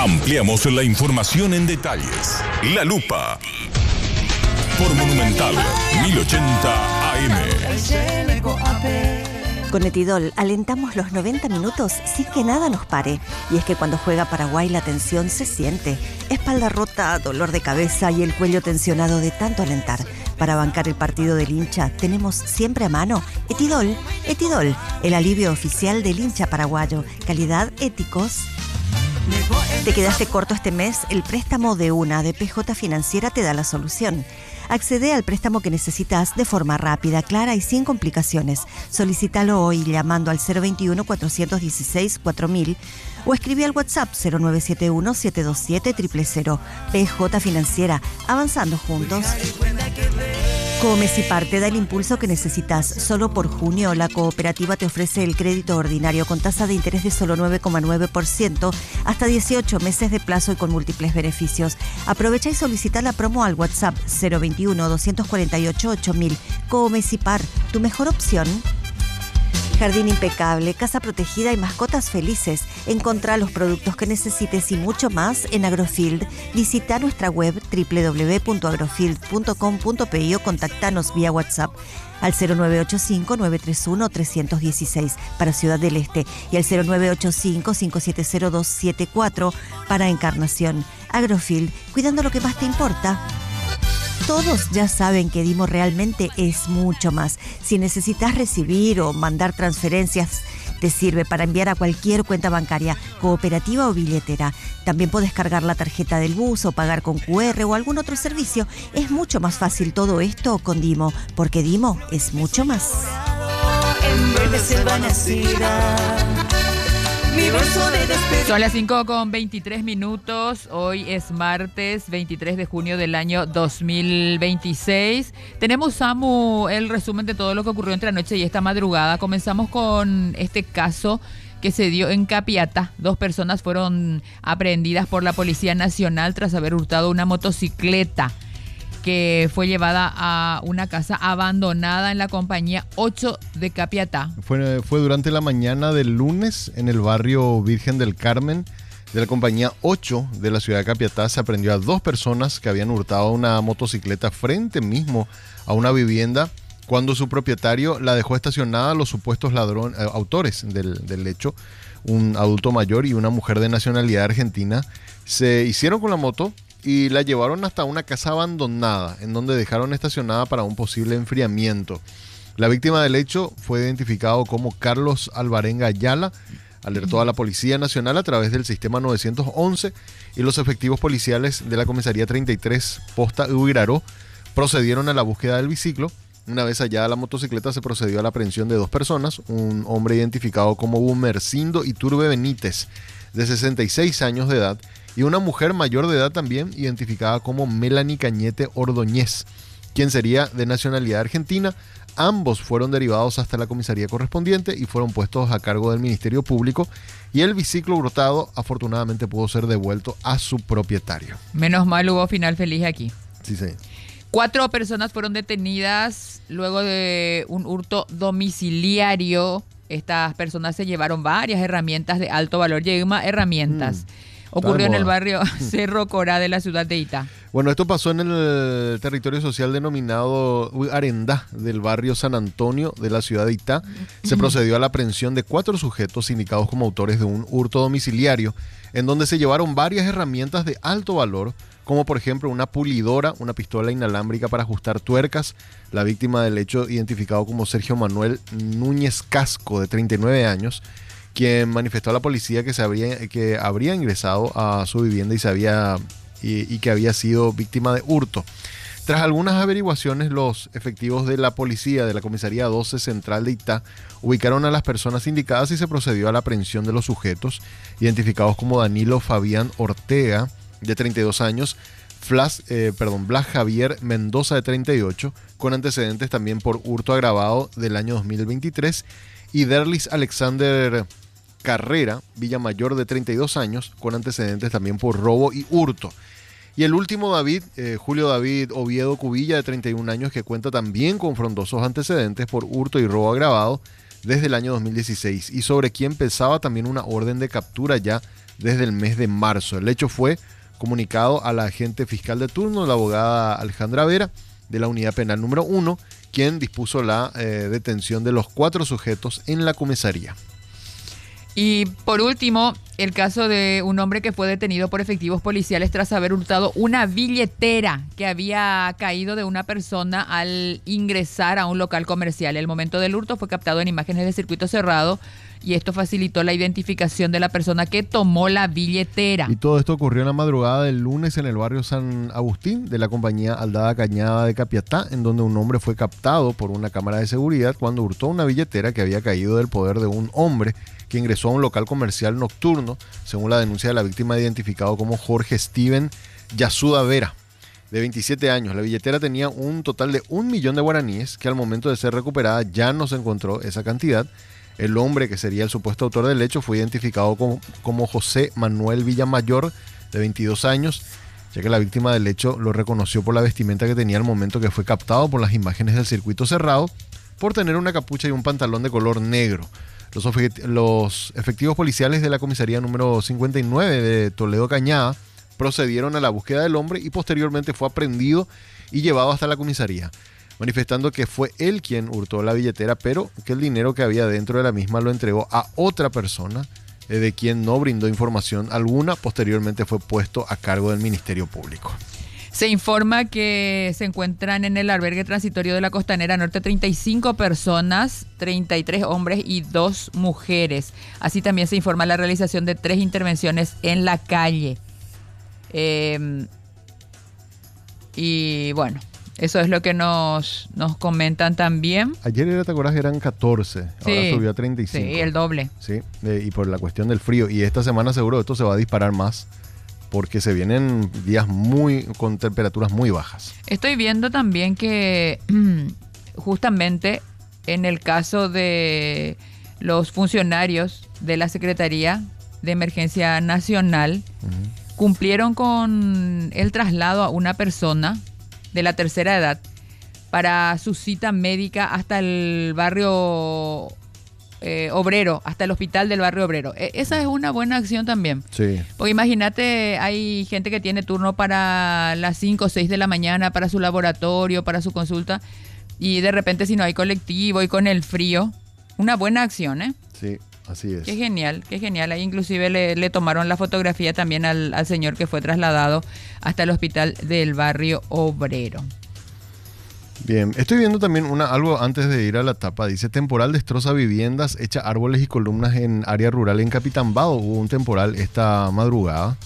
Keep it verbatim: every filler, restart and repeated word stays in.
Ampliamos la información en detalles. La Lupa. Por Monumental mil ochenta A M. Con Etidol alentamos los noventa minutos sin que nada nos pare. Y es que cuando juega Paraguay la tensión se siente. Espalda rota, dolor de cabeza y el cuello tensionado de tanto alentar. Para bancar el partido del hincha tenemos siempre a mano Etidol. Etidol, el alivio oficial del hincha paraguayo. Calidad, éticos. ¿Te quedaste corto este mes? El préstamo de una de P J Financiera te da la solución. Accede al préstamo que necesitas de forma rápida, clara y sin complicaciones. Solicítalo hoy llamando al cero veintiuno, cuatrocientos dieciséis, cuatro mil o escribe al WhatsApp cero nueve siete uno, siete dos siete, cero cero cero. P J Financiera, avanzando juntos. Comecipar te da el impulso que necesitas. Solo por junio, la cooperativa te ofrece el crédito ordinario con tasa de interés de solo nueve coma nueve por ciento, hasta dieciocho meses de plazo y con múltiples beneficios. Aprovecha y solicita la promo al WhatsApp cero veintiuno, doscientos cuarenta y ocho, ocho mil. Comecipar, tu mejor opción. Jardín impecable, casa protegida y mascotas felices. Encontrá los productos que necesites y mucho más en Agrofield. Visita nuestra web doble u doble u doble u punto agrofield punto com punto pe i o contactanos vía WhatsApp al cero nueve ocho cinco, nueve tres uno, tres uno seis para Ciudad del Este y al cero nueve ocho cinco, cinco siete cero, dos siete cuatro para Encarnación. Agrofield, cuidando lo que más te importa. Todos ya saben que Dimo realmente es mucho más. Si necesitas recibir o mandar transferencias, te sirve para enviar a cualquier cuenta bancaria, cooperativa o billetera. También puedes cargar la tarjeta del bus o pagar con cu erre o algún otro servicio. Es mucho más fácil todo esto con Dimo, porque Dimo es mucho más. En verde selva nacida. Son las cinco con veintitrés minutos. Hoy es martes veintitrés de junio del año dos mil veintiséis. Tenemos, Samu, el resumen de todo lo que ocurrió entre anoche y esta madrugada. Comenzamos con este caso que se dio en Capiatá. Dos personas fueron aprehendidas por la Policía Nacional tras haber hurtado una motocicleta que fue llevada a una casa abandonada en la compañía ocho de Capiatá. Fue, fue durante la mañana del lunes en el barrio Virgen del Carmen de la compañía ocho de la ciudad de Capiatá. Se aprehendió a dos personas que habían hurtado una motocicleta frente mismo a una vivienda cuando su propietario la dejó estacionada a los supuestos ladrones, eh, autores del, del hecho, un adulto mayor y una mujer de nacionalidad argentina. Se hicieron con la moto y la llevaron hasta una casa abandonada, en donde dejaron estacionada para un posible enfriamiento. La víctima del hecho fue identificado como Carlos Alvarenga Ayala, alertó a la Policía Nacional a través del sistema nueve once y los efectivos policiales de la Comisaría treinta y tres Posta Uiraró procedieron a la búsqueda del biciclo. Una vez hallada la motocicleta, se procedió a la aprehensión de dos personas, un hombre identificado como Bumercindo Iturbe Benítez, de sesenta y seis años de edad, y una mujer mayor de edad también, identificada como Melanie Cañete Ordóñez, quien sería de nacionalidad argentina. Ambos fueron derivados hasta la comisaría correspondiente y fueron puestos a cargo del Ministerio Público, y el biciclo hurtado afortunadamente pudo ser devuelto a su propietario. Menos mal hubo final feliz aquí. Sí, sí. Cuatro personas fueron detenidas luego de un hurto domiciliario. Estas personas se llevaron varias herramientas de alto valor. Yegma, herramientas. Mm. Ocurrió en el barrio Cerro Corá de la ciudad de Itá. Bueno, esto pasó en el territorio social denominado Arendá del barrio San Antonio de la ciudad de Itá. Se procedió a la aprehensión de cuatro sujetos indicados como autores de un hurto domiciliario, en donde se llevaron varias herramientas de alto valor, como por ejemplo una pulidora, una pistola inalámbrica para ajustar tuercas. La víctima del hecho, identificado como Sergio Manuel Núñez Casco, de treinta y nueve años, quien manifestó a la policía que, se habría, que habría ingresado a su vivienda y, se había, y, y que había sido víctima de hurto. Tras algunas averiguaciones, los efectivos de la policía de la comisaría doce central de Itá ubicaron a las personas indicadas y se procedió a la aprehensión de los sujetos, identificados como Danilo Fabián Ortega, de treinta y dos años, Flas, eh, perdón, Blas Javier Mendoza, de treinta y ocho, con antecedentes también por hurto agravado del año dos mil veintitrés, y Derlis Alexander Carrera Villamayor, de treinta y dos años, con antecedentes también por robo y hurto. Y el último David, eh, Julio David Oviedo Cubilla, de treinta y un años, que cuenta también con frondosos antecedentes por hurto y robo agravado desde el año dos mil dieciséis y sobre quien pesaba también una orden de captura ya desde el mes de marzo. El hecho fue comunicado a la agente fiscal de turno, la abogada Alejandra Vera, de la unidad penal número uno, quien dispuso la eh, detención de los cuatro sujetos en la comisaría. Y por último, el caso de un hombre que fue detenido por efectivos policiales tras haber hurtado una billetera que había caído de una persona al ingresar a un local comercial. El momento del hurto fue captado en imágenes de circuito cerrado y esto facilitó la identificación de la persona que tomó la billetera. Y todo esto ocurrió en la madrugada del lunes en el barrio San Agustín de la compañía Aldada Cañada de Capiatá, en donde un hombre fue captado por una cámara de seguridad cuando hurtó una billetera que había caído del poder de un hombre que ingresó a un local comercial nocturno, según la denuncia de la víctima, identificado como Jorge Steven Yasuda Vera, de veintisiete años. La billetera tenía un total de un millón de guaraníes, que al momento de ser recuperada ya no se encontró esa cantidad. El hombre, que sería el supuesto autor del hecho, fue identificado como, como José Manuel Villamayor, de veintidós años, ya que la víctima del hecho lo reconoció por la vestimenta que tenía al momento que fue captado por las imágenes del circuito cerrado, por tener una capucha y un pantalón de color negro. Los, los efectivos policiales de la comisaría número cincuenta y nueve de Toledo Cañada procedieron a la búsqueda del hombre y posteriormente fue aprehendido y llevado hasta la comisaría, manifestando que fue él quien hurtó la billetera, pero que el dinero que había dentro de la misma lo entregó a otra persona, eh, de quien no brindó información alguna. Posteriormente fue puesto a cargo del Ministerio Público. Se informa que se encuentran en el albergue transitorio de la Costanera Norte treinta y cinco personas, treinta y tres hombres y dos mujeres. Así también se informa la realización de tres intervenciones en la calle. Eh, y bueno, eso es lo que nos, nos comentan también. Ayer era, ¿te acuerdas? Eran catorce, sí, ahora subió a treinta y cinco. Sí, el doble. Sí, eh, y por la cuestión del frío. Y esta semana seguro esto se va a disparar más, porque se vienen días muy con temperaturas muy bajas. Estoy viendo también que justamente en el caso de los funcionarios de la Secretaría de Emergencia Nacional, uh-huh, cumplieron con el traslado a una persona de la tercera edad para su cita médica hasta el barrio Eh, obrero, hasta el hospital del barrio obrero. Eh, esa es una buena acción también. Sí. Porque imagínate, hay gente que tiene turno para las cinco o seis de la mañana, para su laboratorio, para su consulta, y de repente si no hay colectivo y con el frío, una buena acción, ¿eh? Sí, así es. Qué genial, qué genial. Ahí inclusive le, le tomaron la fotografía también al, al señor que fue trasladado hasta el hospital del barrio obrero. Bien, estoy viendo también una, algo antes de ir a la tapa. Dice: temporal destroza viviendas, echa árboles y columnas en área rural en Capitán Bado. Hubo un temporal esta madrugada